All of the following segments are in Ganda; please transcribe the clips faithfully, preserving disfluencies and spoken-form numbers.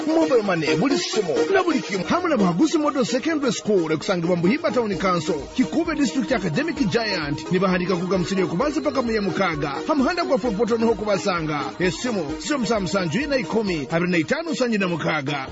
mobile money buli simo na buli kimu hamwe na Bahaguzi Model Secondary School ekusangibwa mu Buhimba Town Council Kikube District Academic Giant nibahandika kuga msiri kubanza paka mu Mukaga hamuhanda kwa fopoto no kubasanga esimo sio msamsanju na ikumi abiri na itanu sanji na Mukaga.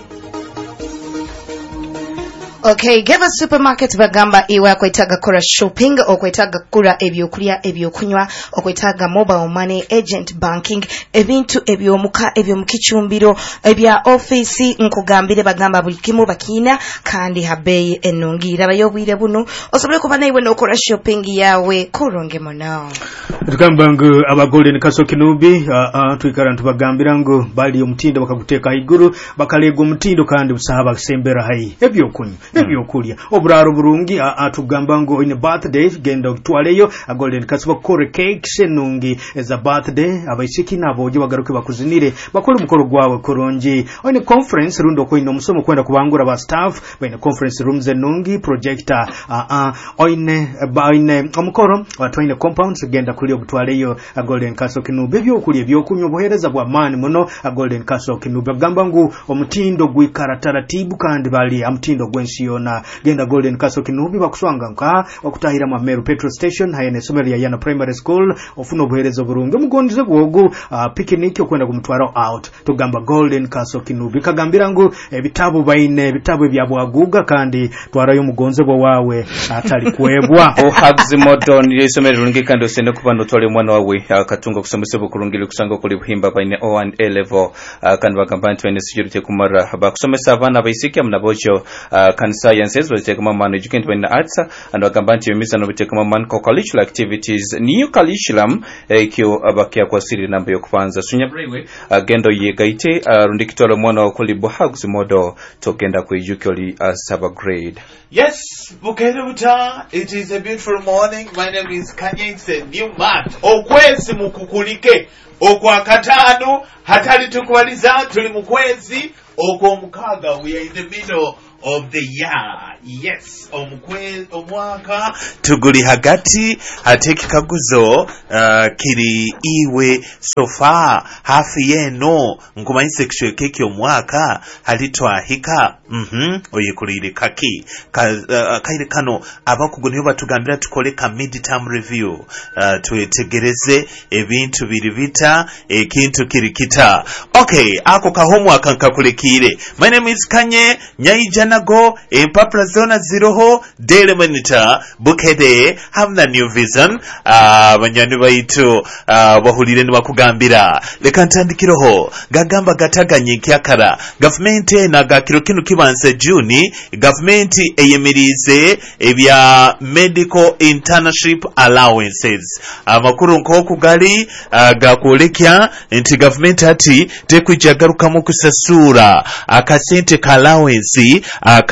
Okay, give us supermarket bagamba iwe akwetaga kora shopping okwetaga kura ebyokulya ebyokunywa okwetaga mobile money agent banking ebintu ebyomuka ebyomukichumbiro ebya office nkugambire bagamba buli kimu bakina kandi habeyi enungira bayobwire buno osobole kuba naiwe nokora shopping yawe koronge mono tukambangu aba Golden Castle Kinubi uh, uh, twikara ntubagambira ngo bali omutindo bakaguteka iguru bakalego omutindo kandi busahaba sembera hayi ebyokunywa ebyokulya oburaro burungi atugamba ngo in birthday genda twaleyo a Golden Castle bakore cakes enungi as a birthday abayishiki nabo je bagaruke bakuzinire bakole umukoro gwawe koronji on conference rundo ko ino musomo kwenda kubangura ba staff bene conference rooms enungi projector a a oine baine omukoro watwaine compounds genda kuli obutwaleyo a Golden Castle Kinubi ebyokulya ebyokunywa bohereza bwa mani muno a Golden Castle Kinubi gamba ngo omutindo gwikara taratibu kandi bali amutindo gwensi yona genda Golden Castle Kinubi bakuswanga nka okutahira mu Meru petrol station hayene somero ya Yana Primary School ofuno buherezo burungi mugondize gwogo uh, picnic okwenda kumutwaro out tugamba Golden Castle Kinubi kagambira ngo ebitabu baine ebitabu byabwaguga kandi twarayo mugonze bwo wawe atali kwebwa Bahaguzi Model yesomero rungi kandi osende kubano tole mwana wawe akatunga kusomesa bukurungile kusanga kuli Buhimba baine O and A level uh, kandi bagamba ntwene security kumara bakusomesa abana bayisiki amnabojo uh, kan sciences will take man education when arts and bagamba nti emisa no biteka man ko curricular activities new curriculum ekyo abakia kwa siri namba yokubanza sunya brewe agendo yegaite rundikitolo mwana okuli Bahaguzi Model tokenda ku yukoli saba grade. Yes, Bukere Buta, it is a beautiful morning. My name is Kanye. It's a new month. Okwezi mukukulike okwa katano hatali tukwaliza tuli mukwezi okwo mukaga. We are in the middle of the year. Yes, omkwezi omwaka tuguli hagati hateki kaguzo uh, kiri iwe sofa hafi yeno ngumanyi kishwe keki omwaka halitwa hika mhm oyikulire kaki ka, uh, kaire kano abakugoniyo batugambira tukole ka mid-term review uh, tuetegereze ebintu biri bita ekintu kirikita. Okay, ako ka homework nkakulekire. My name is Kanye Nyaijanago Empapra Zona Zero Daily Monitor Bukede hamna New Vision abanyani uh, baitu uh, bahulire ni bakugambira leka ntandikiroho gagamba gataganye kyakara government na gakiro kinu kibanse June government eyemirize ebya medical internship allowances amakuru nko kugali uh, gakolekya nti government ati tekwijagaruka mu kusasura akasente ka allowance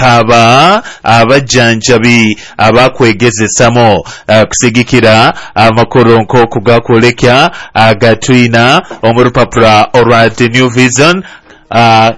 akaba abajanjabi abakwegezesamo uh, kusigikira amakuru nko kugakolekya agatwina omurupapura olwa The New Vision uh,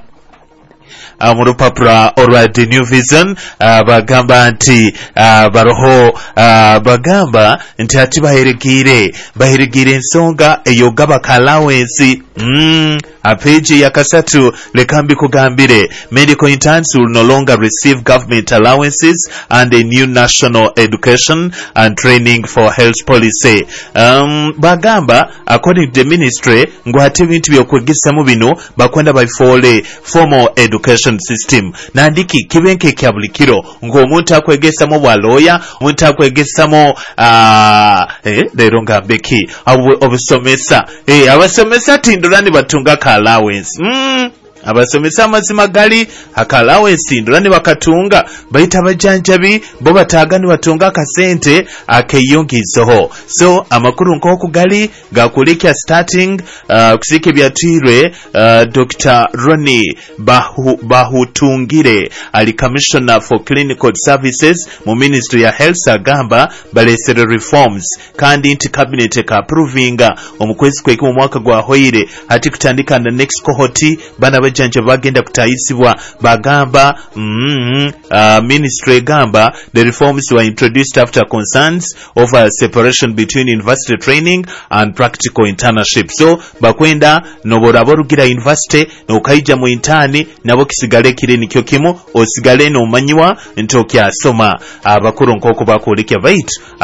amurupapura olwa The New Vision uh, bagamba nti uh, baroho uh, bagamba nti ati baheregire baheregire ensonga eyogaba kalawensi mm, a page ya kasatu lekambi kugambire medical interns will no longer receive government allowances and a new national education and training for health policy. Um, bagamba according to the ministry ngo hati bintu byokwegesa mu bino bakwenda bifole formal education system nandiki kibenke kya bulikiro ngo omuntu akwegesa mu bwa lawyer omuntu akwegesa mu ah eh lero ngambeki obusomesa eh abasomesa tindulani batunga ka allowance mm. abasomesa amazima gali akallowance ndolani bakatunga bayita abajanjabi bo batagani batunga akasente akeyongizoho. So amakuru nko kugali gakulekya starting uh, kusike byatwirwe uh, Doctor Ronnie Bahu, Bahutungire ali commissioner for clinical services mu ministry ya health agamba balesere reforms kandi inti cabinet ka approvinga omukwezi kweki mu mwaka gwa hoire ati kutandika na next cohort bana abajanja bagenda kutayisibwa bagamba mm, uh, ministry egamba the reforms were introduced after concerns over separation between university training and practical internship. So bakwenda nobora borugira university nokaija mu intani nabo kisigale kire nikyo kimu osigale no manyiwa ntokya asoma abakuru nkoko bakoleke bait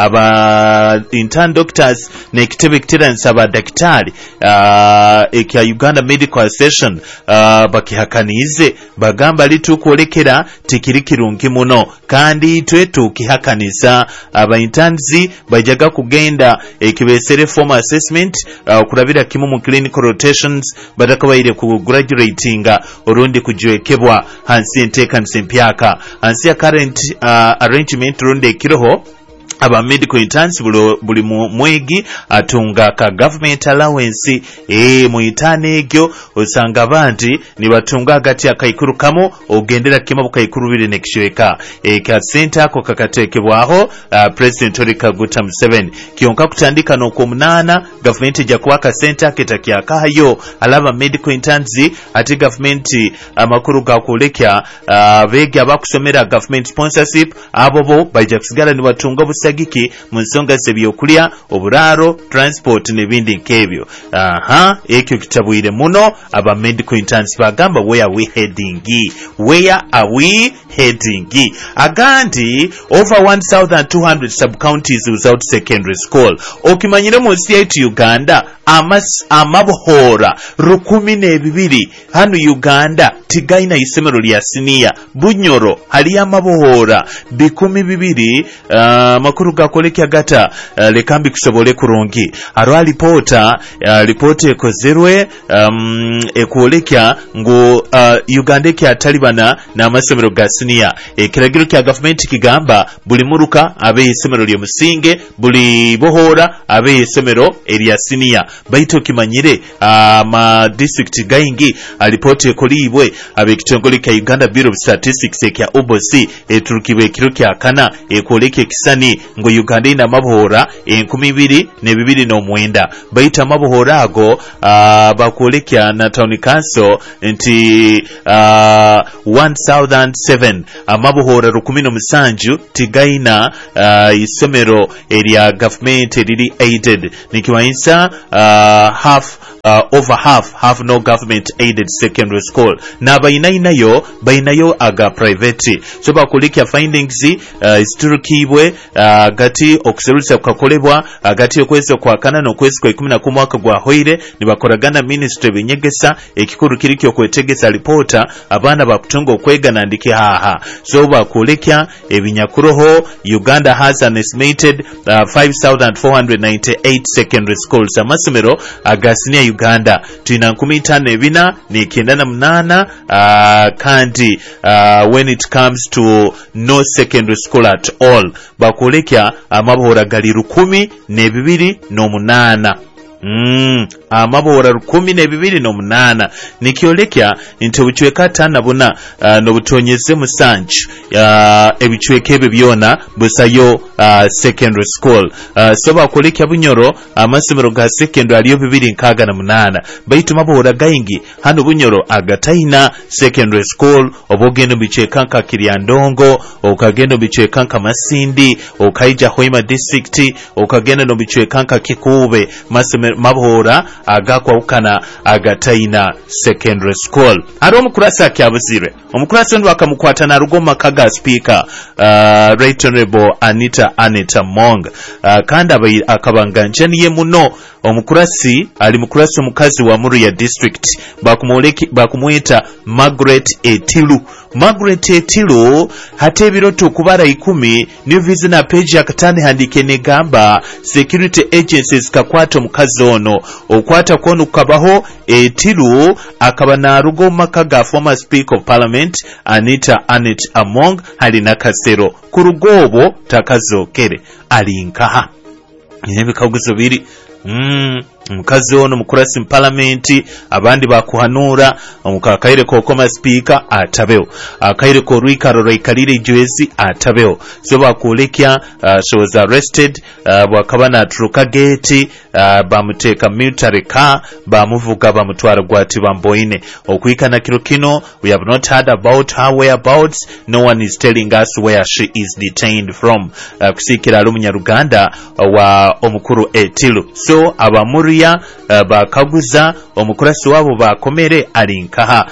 aba intern doctors ne kitebe kitiransa aba daktari uh, ekya Uganda Medical Association uh, bakihakanize bagamba litukolekera tikiri kirungi muno kandi twetu kihakaniza aba interns bajaga kugenda ekibesere form assessment uh, kurabira kimu mu clinical rotations badakabaire ku graduatinga orundi kujwekebwa hansi enteka nsempyaka hansi ya current uh, arrangement rundi kiroho aba medical interns buli mwegi atunga ka government allowance eh mu intane egyo osanga banti ni batunga agati akaikuru kamo ogendera kima bukaikuru bire nekishweka e ka center ko kakatekebwaho uh, president Olika Guta Museveni kionka kutandika no ku munana government ja kwaka center ketakia kayo alaba medical interns ati government amakuru ga kulekya uh, bege abakusomera government sponsorship abobo baje kusigala ni batunga sagiki mu nsonga z'ebyokulya oburaro transport n'ebindi nkebyo. Aha ekyo kitabwire muno aba medical interns bagamba where are we heading where are we heading agandi over one thousand two hundred sub counties without secondary school okimanyire mu state Uganda amas amabohora rukumi n'ebibiri hano Uganda tigaina isomero lya senior Bunyoro hali amabohora bikumi bibiri uh, makuru gakolekya gata uh, lekambi kusobole kurungi arwa reporter uh, reporter ekozerwe um, ekolekya ngo uh, Uganda kya talibana na amasomero ga senior ekiragiro kya government kigamba buli muruka abe isomero lya musinge buli bohora abe isomero erya senior baito kimanyire ama uh, district gaingi reporter ekolibwe abe kitongole kya Uganda Bureau of Statistics ekya O B O S eturukiwe kiro kya kana ekoleke kisani ngo Uganda ina mabohora enkumi bibiri ne bibiri no mwenda baita mabohora ago uh, bakolekya na town council nti uh, one thousand seven amabohora rukumi no musanju tigaina uh, isomero area government eriri aided nikiwainsa uh, half Uh, over half have no government aided secondary school na baina yo baina yo aga private so bakulikya findings uh, isturukibwe uh, gati okuserulisa kukolebwa agati okwezi kwa kana no kwezi kwa kumi na kumwe mwaka gwa hoire ni bakoragana ministry binyegesa ekikuru kirikyo kwetegesa reporter abana bakutunga okwega nandike haha so bakulikya ebinyakuroho Uganda has an estimated uh, five thousand four hundred ninety-eight secondary schools amasomero agasini Uganda tuina nkumi tano ebina ne kenda na munana uh, kandi uh, when it comes to no secondary school at all bakolekya amabohora gali rukumi ne bibiri no munana Mm, amabohora rukumi ne bibiri no munana nikiolekya nti obuchweka tana buna uh, no butonyeze musanju uh, ebichweka ebe byona busayo uh, secondary school uh, so bakolekya Bunyoro amasomero ga secondary aliyo bibiri nkaga na munana baitu mabohora gaingi hano Bunyoro agataina secondary school obogendo bichweka nka Kiryandongo okagendo bichweka nka Masindi okaija Hoima district okagendo no bichweka nka Kikube masomero mabohora agakwa ukana agataina secondary school ari omukurasa kyabuzire omukurasa ndo akamukwata na rugoma kaga speaker uh, Right Honorable Anita Anita Mong uh, kanda akabanganje niye muno omukurasi ali mukurasi omukazi wa Muruya district bakumoleki bakumwita Margaret Etilu Margaret Etilu hate biroto kubara ikumi new visa page akatani handike negamba security agencies kakwata omukazi ono okwata kono kabaho Etilu akaba na rugoma kaga former speaker of parliament Anita Anet Among halina kasero kurugobo takazokere alinkaha nebe kaguzo biri mm omukazi ono mukurasi mu palamenti abandi bakuhanura omukakaire kokoma speaker atabeho akaire ko Rwikaro Rwaikalire Joyce atabeho so bakulekya uh, she was arrested uh, bwakabana truka gate uh, bamuteka military car bamuvuga bamutwara gwati bamboine okuikana kiro kino we have not heard about her whereabouts. No one is telling us where she is detained from. uh, kusikira ali Munyaruganda uh, wa omukuru Etilu so abamuria uh, bakaguza omukurasi wabo bakomere alinkaha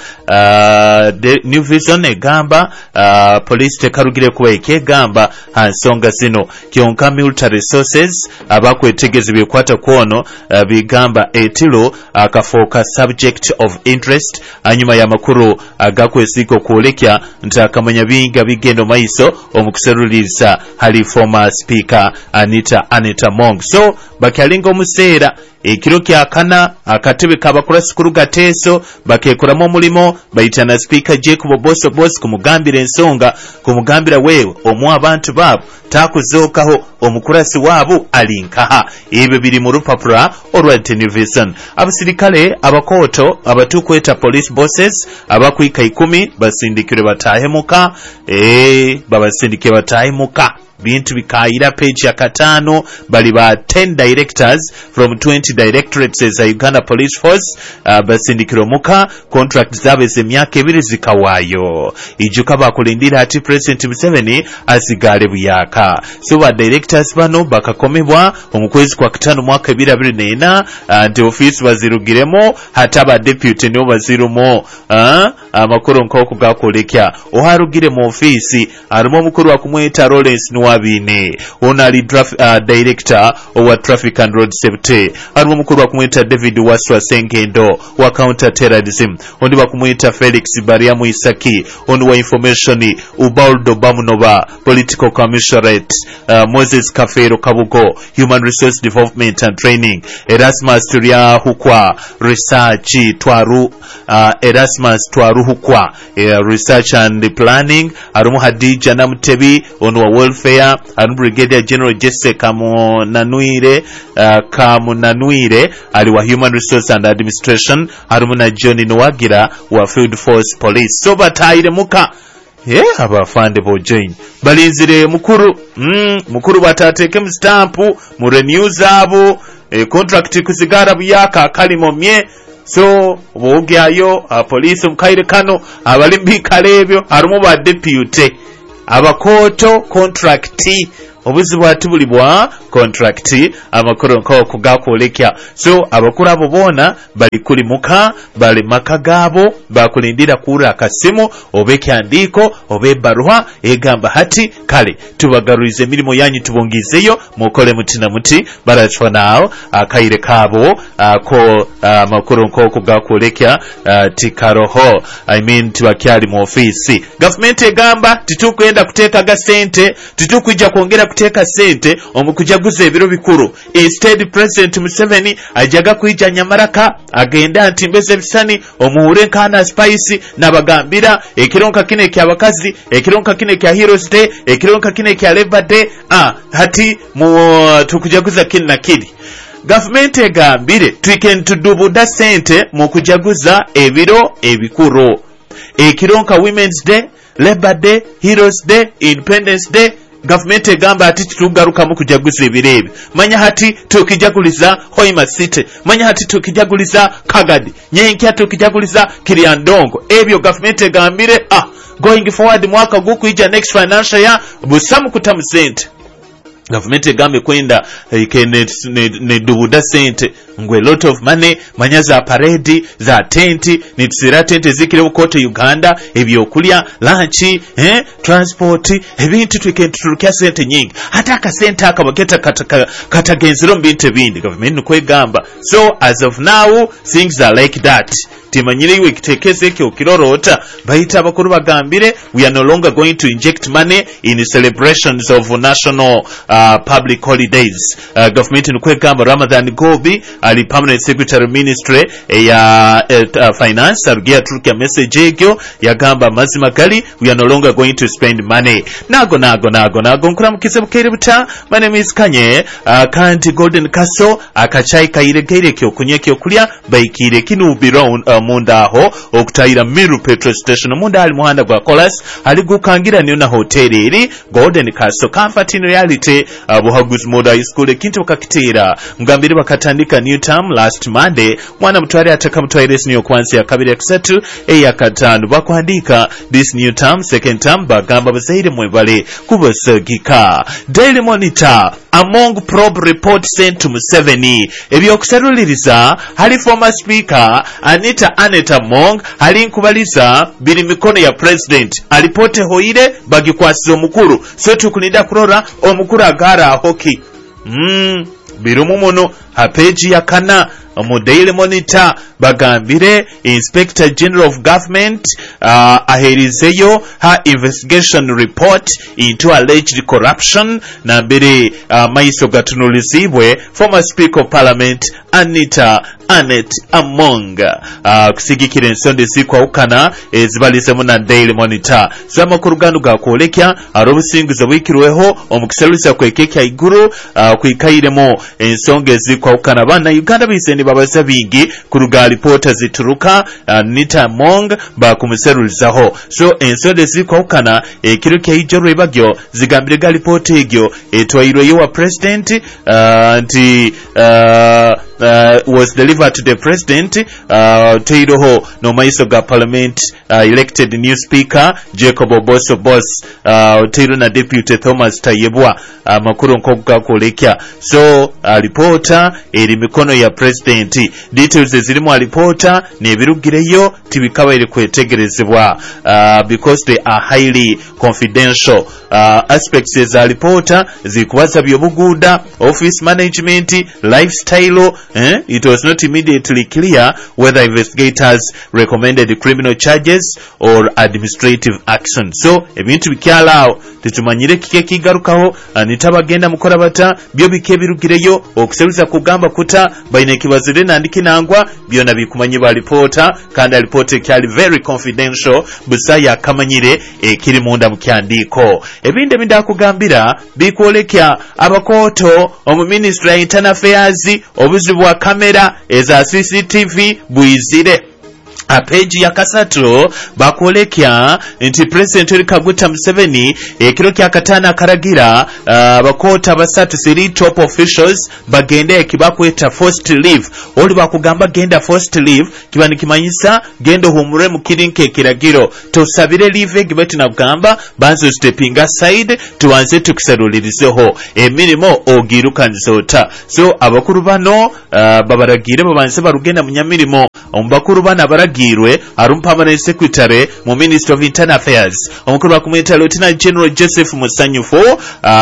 uh, the New Vision egamba uh, police tekarugire kuba ekegamba hansonga zino kyonka military resources abakwetegeza byekwata kwono uh, bigamba Etilo akafoka uh, subject of interest anyuma ya makuru agakwesiko uh, kuolekya ntakamanya binga bigendo maiso omukuseruliriza hali former speaker Anita Anita Mong so bakyalinga omuseera ekiro kyakana akatebe kabakurasi kuru gateso bakekuramu omulimo bayitana speaker Jacob Bosso Boss kumugambira ensonga kumugambira wewe omu abantu babo takuzookaho omukurasi wabo alinkaha ebyo biri mu rupapura olwa television. Abasirikale abakoto abatukweta police bosses abakwika ikumi basindikire batahemuka eh babasindike batahemuka bintu bikaira page ya katano bali ba ten directors from twenty directorates za Uganda Police Force uh, basindikiro muka contract zabe zemyaka ebiri zikawayo ijuka bakulindira ati President Museveni azigale buyaka so ba directors bano bakakomebwa omukwezi kwa katano mwaka ebiri abiri nena uh, the office bazirugiremo hata ba deputy no bazirumo uh, amakuru nko kugakolekya oharugire mu office arimo mukuru wa kumweta Lawrence wabine onali uh, director wa traffic and road safety arimo mukuru wa kumwita David Waswa Sengendo wa counter terrorism ondi wa kumwita Felix Bariamu Isaki ondi wa information Ubaldo Bamunova political commissionerate uh, Moses Kafero Kabugo human resource development and training Erasmus Turia Hukwa research Twaru uh, Erasmus Twaru Hukwa uh, research and planning arimo Hadija Namutebi ondi wa welfare anu Brigadier General Jesse Kamunanuire uh, Kamunanuire ali wa Human Resource and Administration arimo na John Nwagira wa Field Force Police so bataire muka eh yeah, abafande bo join balinzire mukuru mm, mukuru batateke mu stamp mu renews abo eh, contract kusigara buyaka kalimo mye so bogyayo uh, police mukaire kano abalimbi kalebyo arimo ba deputy abakoto contracti obuzi bwati buli bwa contracti amakuru nko kugakolekya so abakuru abo bona bali kuli muka bali makagabo bakulindira kura akasimu obekyandiko obebaruha egamba hati kale tubagaruize milimo yanyu tubongizeyo mukole mutina muti barachwa nao akaire kabo ako amakuru nko kugakolekya tikaroho I mean tibakyali mu office government egamba titukwenda kuteka ga sente titukuja kuongera kuteka sente omukujaguza ebiro bikuru instead President Museveni ajaga kuija Nyamaraka agenda ntimbeze bisani omuhure kana spice nabagambira ekironka kine kya bakazi ekironka kine kya Heroes Day ekironka kine kya Labor Day ah hati mu tukujaguza kine na kidi government egambire twikend tudubuda sente mu kujaguza ebiro ebikuru ekironka Women's Day Labor Day Heroes Day Independence Day government egamba ati tugaruka mu kujaguza ebirebe manya hati tukijaguliza Hoima City manya hati tukijaguliza Kagadi nyenkya tukijaguliza Kiriandongo ebyo government egambire ah going forward mwaka gukuija next financial year busamu kutamu sente government egambe kwenda ikene ne dubuda sente ngwe lot of money manya za parade za tenti ni tsira tente zikire ukote Uganda ebyokulya lunch eh transport ebintu twikentulukya sente nyingi hata ka sente akabaketa katagenzero mbinte bindi government kwegamba so as of now things are like that timanyire iwe kitekeze kyo kirorota bayita abakuru bagambire we are no longer going to inject money in celebrations of national uh, public holidays. uh, government nkwegamba Ramadan Gobi ali permanent secretary ministry ya uh, uh, finance arugia turukia message egyo yagamba mazima gali we are no longer going to spend money. nago nago nago nago nkura mukize bukere buta. My name is Kanye uh, kandi Golden Castle akachai kaire geire kyo kunye kyo kulya baikire kinu biround uh, munda aho okutayira Miru petrol station munda ali muhanda gwa Colas ali gukangira niyo na hoteli eri Golden Castle comfort in reality. uh, buhaguzi moda high school ekintu bakakitira ngambire bakatandika new term last Monday mwana mutware ataka mutware niyo kwanza ya kabiri ya kusatu eya katanu bakwandika this new term second term bagamba bazaire mwebale kubasagika. Daily Monitor among probe report sent to Museveni ebyokusaruliriza hali former speaker Anita Aneta Among hali nkubaliza biri mikono ya president alipote hoire bagikwasiza omukuru so tukulinda kurora omukuru agara hoki mm birumu muno hapeji ya kana mu Daily Monitor bagambire Inspector General of Government uh, aherizeyo her investigation report into alleged corruption na mbere uh, maiso gatunulizibwe former Speaker of Parliament Anita Anet Among uh, kusigikira ensonde zikwa ukana ezibalizemu na Daily Monitor zamakuru ganu gakolekya arobusingizo bwikirweho omukiselusa kwekekya iguru uh, kwikairemo ensonge zikwa ukana bana Uganda biseni babaza bingi kuruga reporter zituruka Anita Among bakumuserulizaho so ensonde zikwa ukana ekiro kya ijoro ebagyo zigambire ga report egyo etwairwe yo wa president uh, nti uh, Uh, was delivered to the president uh, Teiroho no maiso ga parliament uh, elected new speaker Jacob Oboso Boss uh, Teiro na deputy Thomas Tayebwa uh, makuru nkoga kolekya so uh, reporter eri mikono ya president details zirimu a reporter nebirugireyo tibikaba eri kwetegerezebwa uh, because they are highly confidential uh, aspects za reporter zikubaza byobuguda office management lifestyle. Eh? It was not immediately clear whether investigators recommended criminal charges or administrative action. So, ebintu bikyalao tetumanyire kike kigarukaho nitabagenda mukora bata byo bikebirugireyo okuseruza kugamba kuta baine kibazire nandiki nangwa byona bikumanyi ba reporter kandi report kyali very confidential busaya kamanyire ekiri munda mukyandiko. Ebinde binda kugambira bikolekya abakoto omu Ministry of Internal Affairs obuzibu wa kamera eza C C T V buizire. A page ya kasatu bakolekya nti President Yoweri Kaguta Museveni ekiro kya katana karagira uh, bakota basatu siri top officials bagende kibakweta first leave oli bakugamba genda first leave kibani kimanyisa gendo humure mukirinke kiragiro tosabire leave gibeti na kugamba banzo stepping aside tuanze tukiserulirizeho emirimo ogiruka nzota so abakuru bano uh, babaragire babanze barugenda munyamirimo ombakuru bana baragirwe arum permanent secretary mu Ministry of Internal Affairs omukuru bakumweta Lieutenant General Joseph Musanyufo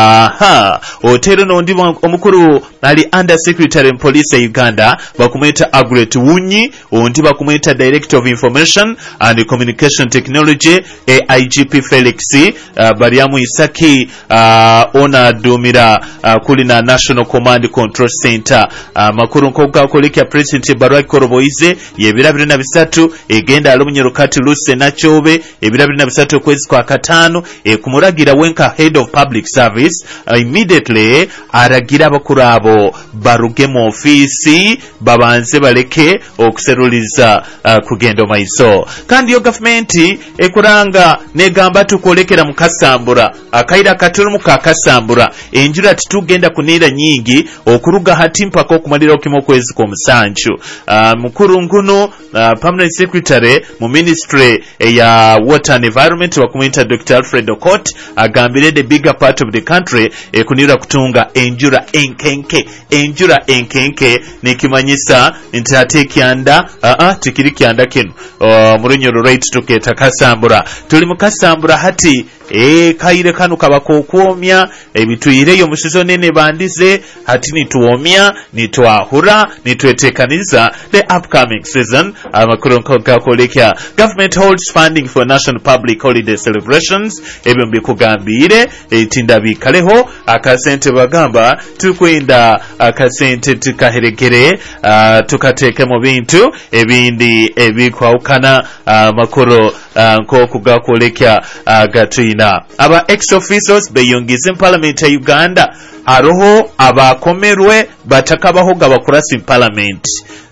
aha otero no ndi omukuru ali under secretary in police ya Uganda bakumweta Agret Wunyi ondi bakumweta Director of Information and Communication Technology A I G P Felix uh, Bariamu Isaki uh, ona dumira uh, kuli na National Command Control Center uh, makuru nkoga kolekya President Barack Koroboize yebirabire na bisatu egenda alumunyerukati Luse na Chobe ebirabire na bisatu kwezi kwa katano e kumuragira wenka head of public service uh, immediately aragira abakuru abo baruge mu ofisi babanze baleke okuseruliza uh, kugendo maiso kandi yo government ekuranga negamba tukolekera mukasambura akaira katuru mukakasambura enjura titugenda kunira nyingi okuruga hatimpa ko kumalira okimo kwezi ko musanju uh, mukuru nguno uh, permanent secretary mu ministry eh, ya water and environment wakumwita Doctor Alfred Okot agambire the bigger part of the country eh, kunira kutunga enjura enkenke enjura enkenke nikimanyisa ntate kyanda a a tikiri kyanda kino uh, murinyo right tuketa kasambura tuli mukasambura hati e kaire kanu kabako okuomya ebituireyo mu season ene bandize hati nituomya nitwahura nitwetekaniza the upcoming season. Amakuru nkogakolekya government holds funding for national public holiday celebrations ebyo mbikugambire etinda bikaleho akasente bagamba tukwenda akasente tukaherekere uh, tukateke mu bintu ebindi ebikwawukana amakuru uh, nkokugakolekya uh, gatuina aba ex officials beyongize in parliament ya Uganda aroho abakomerwe batakabaho gabakurasi in parliament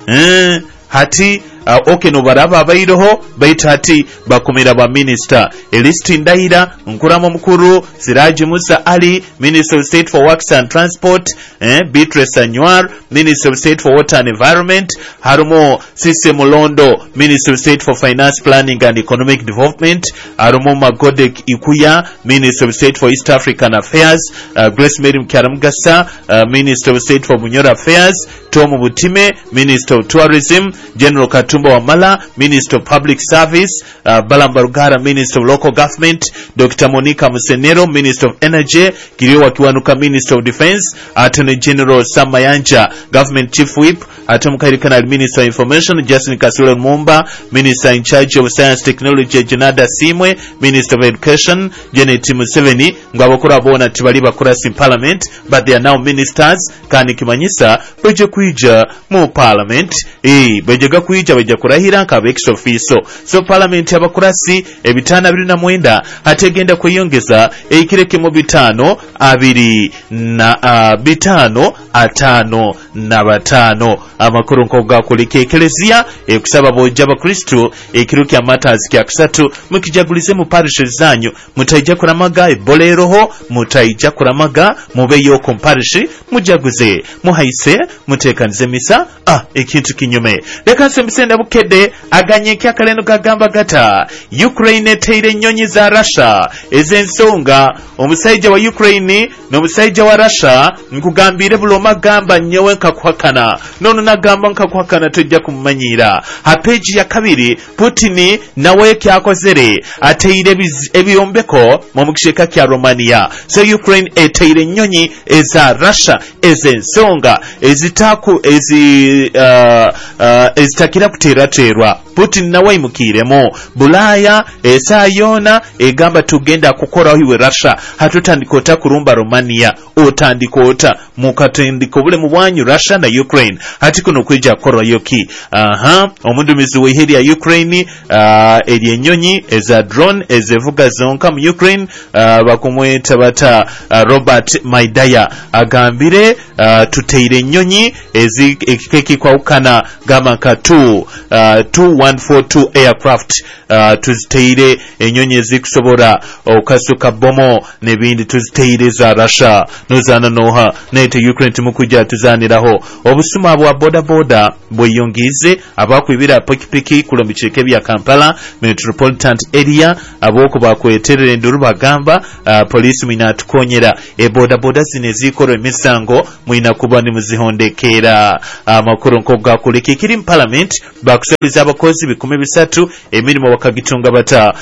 mm, hati Uh, okay no baraba abairoho baita hati bakumira ba minister Elisti Ndaira Nkuramo Mukuru Siraji Musa Ali Minister of State for Works and Transport eh, Beatrice Anywar Minister of State for Water and Environment Harumo Sise Mulondo Minister of State for Finance Planning and Economic Development Harumo Magodek Ikuya Minister of State for East African Affairs uh, Grace Mary Mkaramgasa uh, Minister of State for Bunyora Affairs Tom Butime Minister of Tourism General Katumba Wamala Minister of Public Service uh, Balambarugara Minister of Local Government Doctor Monica Musenero Minister of Energy Kiriwa Kiwanuka Minister of Defense Attorney General Sam Mayanja Government Chief Whip Atom Kairikana Minister of Information Justin Kasule Mumba Minister in charge of Science Technology Janada Simwe Minister of Education Janet Museveni Ngwabakura bona tibali bakurasi in Parliament but they are now ministers Kani Kimanyisa beje kuija mu Parliament eh beje gakuija beje kurahira nka ex officio so Parliament yabakurasi ebitana biri na mwenda hategenda kwiyongeza ekireke mu bitano abiri na uh, bitano atano na batano amakuru nkoga kulike ekelezia ekusaba boja abakristo ekiruki amatazi kya kusatu mukijagulize mu parishes zanyu mutaija kuramaga eboleroho mutaija kuramaga mubeyo komparishi mujaguze muhaise mutekanize misa ah ekintu kinyume leka sembisenda bukede aganye kya kaleno kagamba gata Ukraine teire nyonyi za Russia ezensonga omusaija wa Ukraine n'omusaija wa Russia nkugambire buloma gamba nyewe nkakwakana nono nagamba nkakwakana tojja kumanyira ha page ya kabiri Putin nawe kyakozere ateire ebyombeko mu mukisheka kya Romania so Ukraine eteire nyonyi eza Russia ezensonga ezitaku ezi uh, uh, ezitakira kutera terwa Putin nawe imukiremo Bulaya esayona egamba tugenda kukora hiwe Russia hatutandikota kurumba Romania otandikota mukatendiko bule mubwanyu Russia na Ukraine hati kuno kweja kora yoki aha omundumizi weheri ya Ukraine uh, eri enyonyi eza drone ezevuga zonka mu Ukraine uh, bakumweta bata uh, Robert Maidaya agambire uh, tuteire nyonyi ezi ekikeki kwa ukana gama katu uh, two one four two aircraft uh, tuziteire enyonyi ezikusobora okasuka bomo nebindi tuziteire za Russia nozana noha nete Ukraine tumukuja tuzaniraho obusuma bwa boda boda bweyongize abakwibira pikipiki kulo micheke bya Kampala metropolitan area aboko bakweterere nduru bagamba uh, police mwina tukonyera e boda boda zinezikoro emisango mwina kuba ni muzihondekera amakuru uh, nkoga kuleke kiri parliament bakusabiza abakozi bikumi bisatu emirimo bakagitunga bata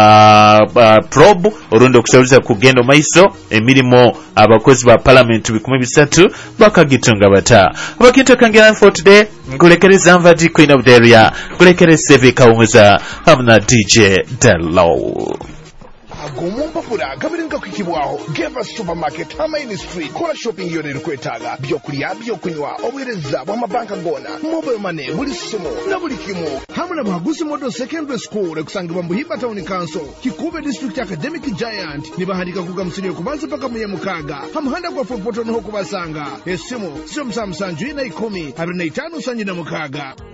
uh, uh, probe orundo kusabiza kugendo maiso emirimo abakozi ba parliament bikumi bisatu bakagitunga bata abakita kangera for today ngulekereza mvadi queen of the area ngulekereza vika umuza hamna D J Dello agomo mpapura gabiringa kwikibwaho Geva Supermarket Hamaini Street kola shopping yone rukwetaga byokulya byokunywa obwereza bwa mabanka gona mobile money buli somo na buli kimo hamuna baguzi modo secondary school ekusangibwa Buhimba Town Council Kikube District Academic Giant nibahandika kuga msiriyo kubanza paka muye mukaga hamuhanda kwa fopoto noho kubasanga esimo sio msamsanju ina ikumi abiri na itanu sanji na mukaga